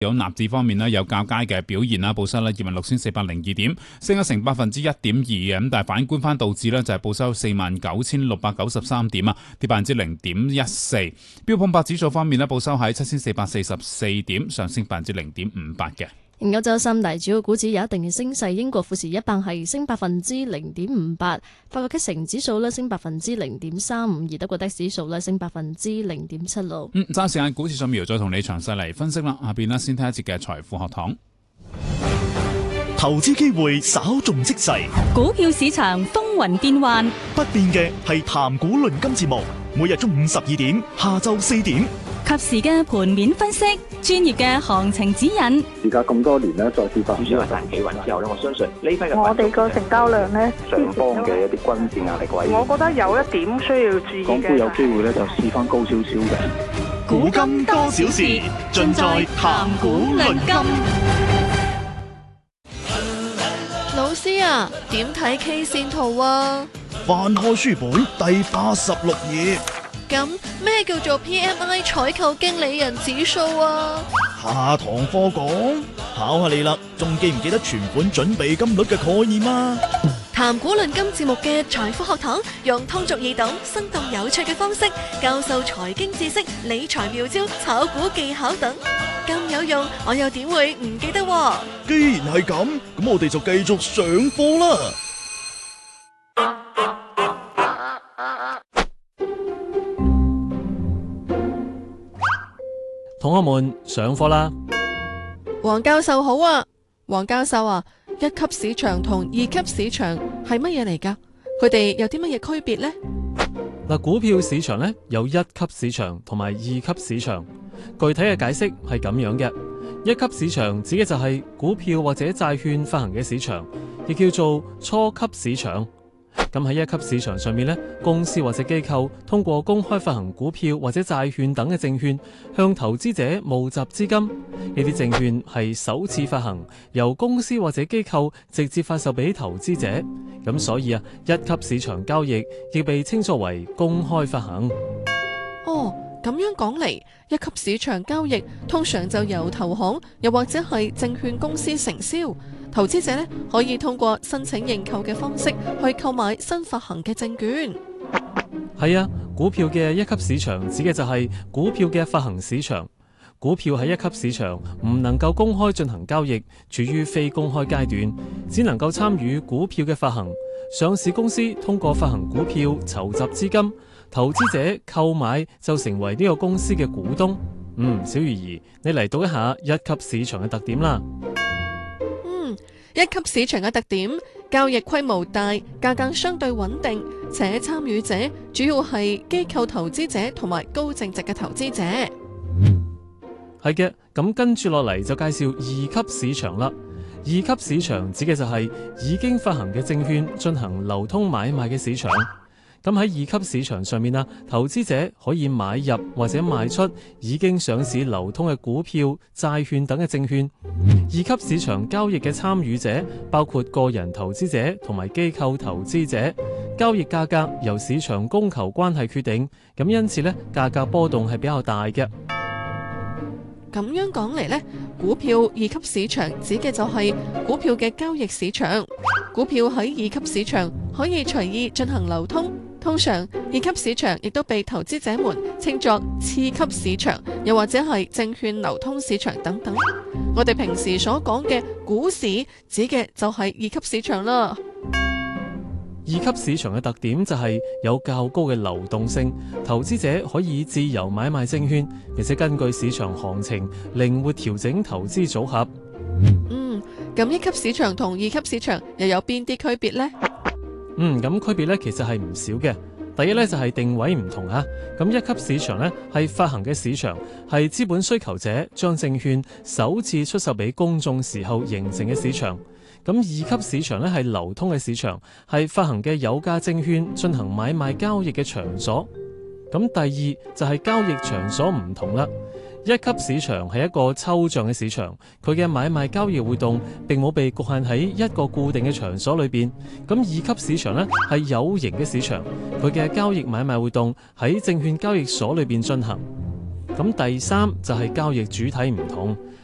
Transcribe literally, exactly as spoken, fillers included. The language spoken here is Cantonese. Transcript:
有納指方面呢，有較佳嘅表現啦，報收呢二萬六千四百零二點，升咗成百分之一點二嘅。咁但係反觀翻道指呢，就係報收四萬九千六百九十三點啊，跌百分之零點一四。標普五百指數方面呢，報收喺七千四百四十四點，上升百分之零點五八嘅。 歐洲三大主要股指有一定嘅升勢，英國富時一百係升百分之零點五八，法國 C A C 指數咧升百分之零點三五，而德國 D A X 指數咧升百分之零點七六。 嗯，揸時間股市上面再同你詳細嚟分析啦。下邊呢先睇一節嘅財富學堂。 投資機會稍縱即逝， 股票市場風雲變幻， 不變嘅係談股論金節目，每日中午十二點，下晝四點。 及時嘅盤面分析，專業嘅行情指引。 而家咁多年呢，再次發主要係大企穩之後咧，我相信呢批嘅我哋個成交量呢， 上方嘅一啲均線壓力位， 我覺得有一點需要注意嘅。 港股有機會咧就試翻高少少嘅。 古今多少事，盡在談股論金。 老師啊，點睇 K 線圖啊？ 翻開書本第八十六頁。 咁咩叫做 P M I 採購經理人指數啊？ 下堂課講，考下你啦，仲記唔記得存款準備金率嘅概念啊？ 談股論金節目嘅財富學堂，用通俗易懂、生動有趣嘅方式教授財經知識、理財妙招、炒股技巧等，咁有用，我又點會唔記得啊？ 既然係咁，咁我哋就繼續上課啦。 同學們上課啦！ 黃教授好啊，黃教授啊，一級市場同二級市場係乜嘢嚟㗎？佢哋有啲乜嘢區別呢？ 嗱，股票市場咧有一級市場同埋二級市場，具體嘅解釋係咁樣嘅：一級市場指嘅就係股票或者債券發行嘅市場，亦叫做初級市場。咁喺一級市場上面咧，公司或者機構通過公開發行股票或者債券等嘅證券，向投資者募集資金。呢啲證券係首次發行，由公司或者機構直接發售俾投資者。咁所以啊，一級市場交易亦被稱作為公開發行。 哦，咁樣講嚟，一級市場交易通常就由投行又或者係證券公司承銷。投資者咧可以通過申請認購嘅方式去購買新發行嘅證券。 係啊，股票嘅一級市場指嘅就係股票嘅發行市場。股票喺一級市場唔能夠公開進行交易，處於非公開階段，只能夠參與股票嘅發行。上市公司通過發行股票籌集資金，投資者購買就成為呢個公司嘅股東。嗯，小魚兒，你嚟讀一下一級市場嘅特點啦。 一級市場嘅特點，交易規模大，價格相對穩定，且參與者主要係機構投資者同埋高淨值嘅投資者。 係嘅，咁跟住落嚟就介紹二級市場啦。二級市場指嘅就係已經發行嘅證券進行流通買賣嘅市場。咁喺二級市場上面啊，投資者可以買入或者賣出已經上市流通嘅股票、債券等嘅證券。二級市場交易嘅參與者包括個人投資者同埋機構投資者，交易價格由市場供求關係決定，咁因此呢，價格波動係比較大嘅。 咁樣講嚟呢，股票二級市場指嘅就係股票嘅交易市場。股票喺二級市場可以隨意進行流通。通常二級市場亦都被投資者們稱作次級市場，又或者係證券流通市場等等。我哋平時所講嘅股市指嘅就係二級市場啦。 二級市場嘅特點就係有較高嘅流動性，投資者可以自由買賣證券，並且根據市場行情靈活調整投資組合。 嗯，咁一級市場同二級市場又有邊啲區別呢？ 嗯，咁區別咧其實係唔少嘅。第一咧就係定位唔同啊。咁一級市場咧係發行嘅市場，係資本需求者將證券首次出售俾公眾時候形成嘅市場。咁二級市場咧係流通嘅市場，係發行嘅有價證券進行買賣交易嘅場所。咁第二就係交易場所唔同啦。一級市場係一個抽象嘅市場，佢嘅買賣交易活動並冇被局限喺一個固定嘅場所裏邊。咁二級市場呢係有形嘅市場，佢嘅交易買賣活動喺證券交易所裏邊進行。咁第三就係交易主體唔同，